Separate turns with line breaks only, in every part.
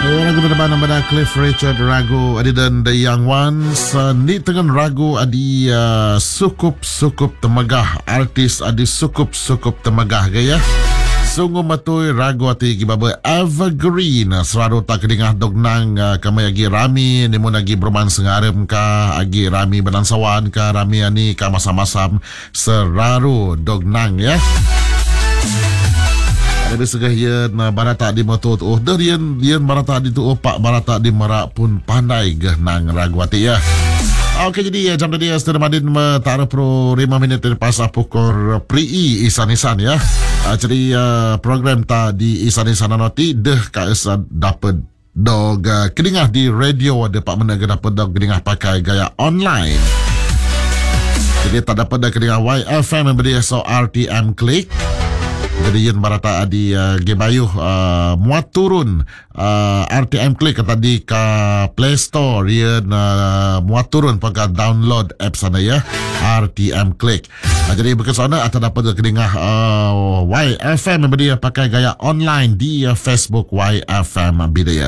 Ragu na naman Cliff Richard Ragu adi dan The Young Ones ni tengan ragu adi sukup temagah artis adi sukup temagah gaya sungguh matui ragu ati gibaba evergreen seradu tak kedingah dognang kamay agi rami ni mo nagi broman sengarem ka agi rami banansawan ka rami ani ka masam-masam seraru dognang ya. Ada segah ia na barata di motor tu derian barata di tu opak barata di merak pun pandai geh nang ragwati ya. Okey jadi jam tadi sudah madin taruh pro 5 minit lepas pukul pri isan-isan ya. Jadi program ta di isan-isan nanti deh ka dapat dog kedingah di radio ada pak menaga dapat dog kedingah pakai gaya online. Jadi tak dapat dah kedingah YFM yang beri so RTM Click. Jadi yang barata adi gebayuh muat turun RTM Click tadi ke Play Store yang muat turun pakai download app sana ya RTM Click. Jadi berkesana atau dapat kedingah YFM yang beri pakai gaya online di Facebook YFM bidaya.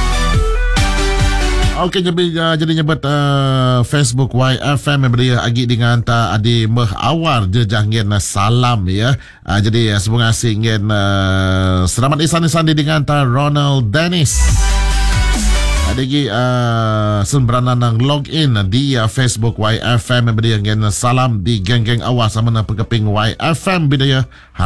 Okey jadi nyebut Facebook YFM yang beri agi dengan ta adi meh awar je jangan salam ya. Jadi semoga singin selamat isan-isan dengan ta Ronald Dennis. Adagi sembrana nang login di Facebook YFM yang beri salam di geng-geng awal sama na pegeping YFM bidaya.